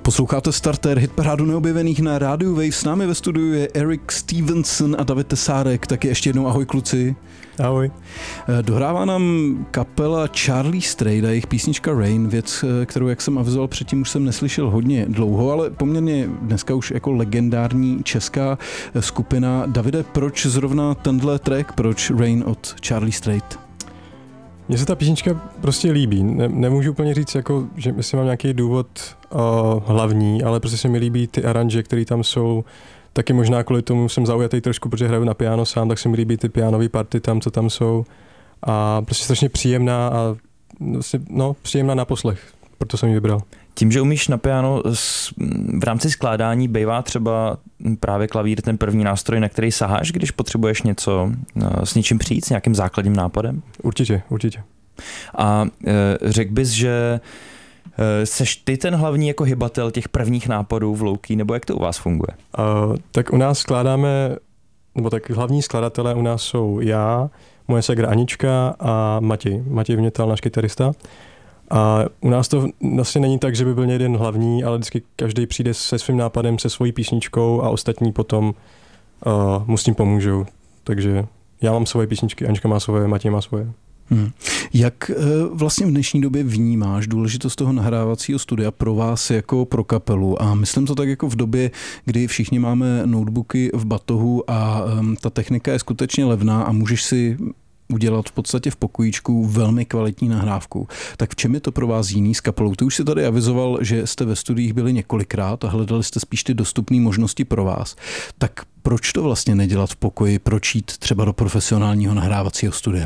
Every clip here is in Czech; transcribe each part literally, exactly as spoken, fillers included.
Posloucháte Starter, hitparádu neobjevených na rádiu Wave. S námi ve studiu je Eric Stevenson a David Tesárek. Taky ještě jednou ahoj kluci. Ahoj. Dohrává nám kapela Charlie Straight a jejich písnička Rain, věc, kterou, jak jsem avizoval předtím, už jsem neslyšel hodně dlouho, ale poměrně dneska už jako legendární česká skupina. Davide, proč zrovna tenhle track, proč Rain od Charlie Straight? Mně se ta písnička prostě líbí. Ne, nemůžu úplně říct, jako, že jestli mám nějaký důvod uh, hlavní, ale prostě se mi líbí ty aranže, které tam jsou. Taky možná kvůli tomu jsem zaujatý trošku, protože hraju na piano sám, tak se mi líbí ty pianové party tam, co tam jsou. A prostě strašně příjemná a no, příjemná na poslech, proto jsem ji vybral. Tím, že umíš na piano, v rámci skládání bývá třeba právě klavír ten první nástroj, na který saháš, když potřebuješ něco s něčím přijít, s nějakým základním nápadem? Určitě, určitě. A e, řekl bys, že e, seš ty ten hlavní jako hybatel těch prvních nápadů v Low-Key, nebo jak to u vás funguje? Uh, tak u nás skládáme, nebo tak hlavní skladatelé u nás jsou já, moje segra Anička a Matěj. Matěj Vnětal, náš kytarista. A u nás to vlastně není tak, že by byl jeden hlavní, ale vždycky každý přijde se svým nápadem, se svojí písničkou a ostatní potom uh, mu s tím pomůžou. Takže já mám svoje písničky, Anička má svoje, Matěj má svoje. Hmm. Jak vlastně v dnešní době vnímáš důležitost toho nahrávacího studia pro vás jako pro kapelu? A myslím to tak jako v době, kdy všichni máme notebooky v batohu a um, ta technika je skutečně levná a můžeš si udělat v podstatě v pokojíčku velmi kvalitní nahrávku. Tak v čem je to pro vás jiný s kapelou? Ty už si tady avizoval, že jste ve studiích byli několikrát a hledali jste spíš ty dostupné možnosti pro vás. Tak proč to vlastně nedělat v pokoji? Proč jít třeba do profesionálního nahrávacího studia?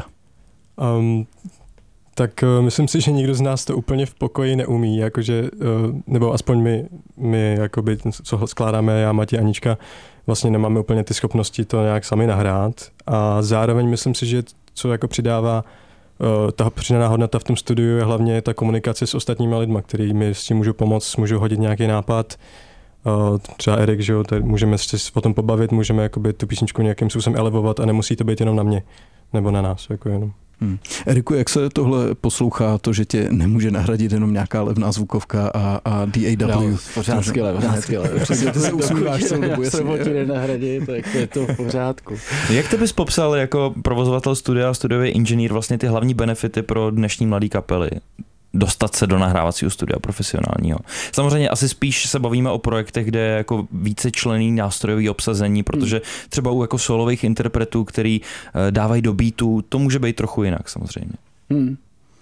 Um, tak uh, myslím si, že nikdo z nás to úplně v pokoji neumí, jakože, uh, nebo aspoň my, my jakoby, co skládáme, já, Matěj, Anička, vlastně nemáme úplně ty schopnosti to nějak sami nahrát a zároveň myslím si, že co jako přidává uh, ta přidaná hodnota v tom studiu je hlavně ta komunikace s ostatními lidmi, který mi s tím můžou pomoct, můžou hodit nějaký nápad. Uh, třeba Erik, že jo, můžeme se o tom pobavit, můžeme jakoby tu písničku nějakým způsobem elevovat a nemusí to být jenom na mě nebo na nás, jako jenom. Hmm. Eriku, jak se tohle poslouchá, to, že tě nemůže nahradit jenom nějaká levná zvukovka a, a D A W? No, pořád skvěle, pořád skvěle. Přesně, ty se usmíváš celou dobu. Já jsem ti nenahradit, tak je to v pořádku. Jak ty bys popsal jako provozovatel studia a studiový inženýr vlastně ty hlavní benefity pro dnešní mladé kapely? Dostat se do nahrávacího studia profesionálního. Samozřejmě asi spíš se bavíme o projektech, kde je jako vícečlenný nástrojový obsazení, protože třeba u jako solových interpretů, který dávají do beatu, to může být trochu jinak samozřejmě. Hmm.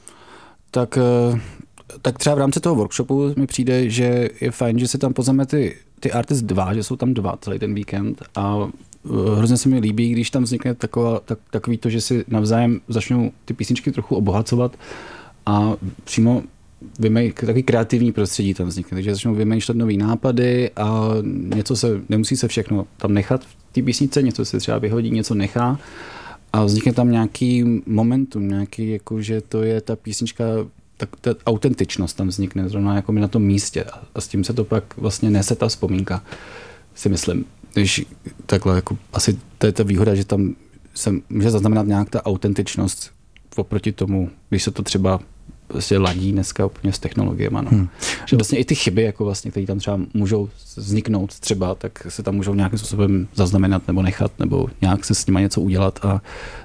Tak, tak třeba v rámci toho workshopu mi přijde, že je fajn, že se tam pozveme ty, ty artist dva, že jsou tam dva celý ten víkend a hrozně se mi líbí, když tam vznikne taková, tak, takový to, že si navzájem začnou ty písničky trochu obohacovat a přímo vymej, takový kreativní prostředí tam vznikne, takže začnou vymýšlet nový nápady a něco se, nemusí se všechno tam nechat v té písničce, něco se třeba vyhodí, něco nechá a vznikne tam nějaký momentum, nějaký, jako, že to je ta písnička, tak ta autentičnost tam vznikne zrovna jako na tom místě a s tím se to pak vlastně nese ta vzpomínka, si myslím. Když takhle, jako, asi to je ta výhoda, že tam se může zaznamenat nějak ta autentičnost oproti tomu, když se to třeba vlastně ladí dneska úplně s technologiemi. No. Hmm. Že vlastně i ty chyby, jako vlastně, které tam třeba můžou vzniknout třeba, tak se tam můžou nějakým způsobem zaznamenat nebo nechat, nebo nějak se s nimi něco udělat a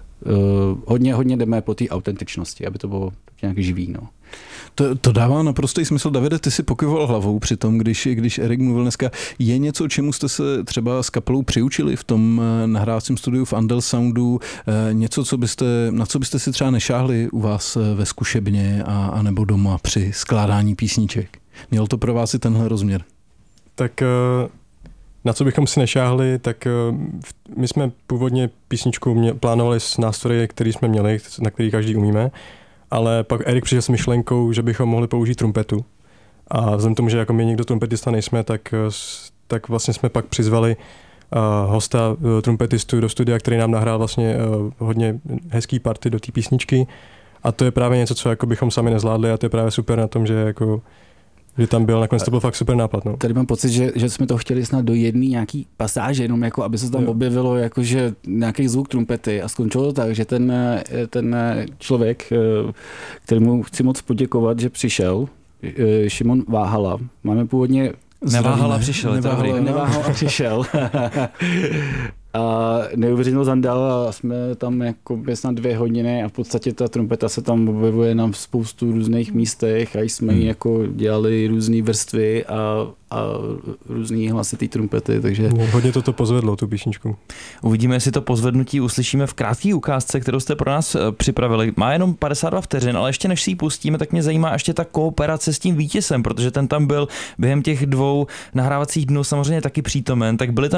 uh, hodně, hodně jdeme po té autentičnosti, aby to bylo nějak živý. No. To, to dává naprostý smysl. Davide, ty si pokyvoval hlavou při tom, když, když Erik mluvil dneska. Je něco, čemu jste se třeba s kapelou přiučili v tom nahrávacím studiu v Andel Soundu? Něco, co byste, na co byste si třeba nešáhli u vás ve zkušebně a, a nebo doma při skládání písniček? Měl to pro vás i tenhle rozměr? Tak na co bychom si nešáhli, tak my jsme původně písničku mě, plánovali s nástroji, který jsme měli, na který každý umíme. Ale pak Erik přišel s myšlenkou, že bychom mohli použít trumpetu. A vzhledem tomu, že jako my někdo trumpetista nejsme, tak, tak vlastně jsme pak přizvali uh, hosta uh, trumpetistu do studia, který nám nahrál vlastně uh, hodně hezký party do té písničky. A to je právě něco, co jako bychom sami nezvládli a to je právě super na tom, že jako že tam byl, nakonec to byl fakt super nápad. No. Tady mám pocit, že, že jsme to chtěli snad do jedné nějaký pasáže, jenom jako, aby se tam jo. objevilo jakože nějaký zvuk trumpety a skončilo to tak, že ten, ten člověk, kterému chci moc poděkovat, že přišel, Šimon Váhala. Máme původně... Neváhala a přišel. Neváhala, neváhala a přišel. A neuvěřitelnou zandal a jsme tam jako snad dvě hodiny a v podstatě ta trumpeta se tam objevuje na spoustu různých místech a jsme hmm. jako dělali různé vrstvy a, a různý hlasitý trumpety, takže... Hodně toto pozvedlo, tu písničku. Uvidíme, jestli to pozvednutí uslyšíme v krátké ukázce, kterou jste pro nás připravili. Má jenom padesát dva vteřin, ale ještě než si ji pustíme, tak mě zajímá ještě ta kooperace s tím Vítězem, protože ten tam byl během těch dvou nahrávacích dnů samozřejmě taky přítomen, tak byly tam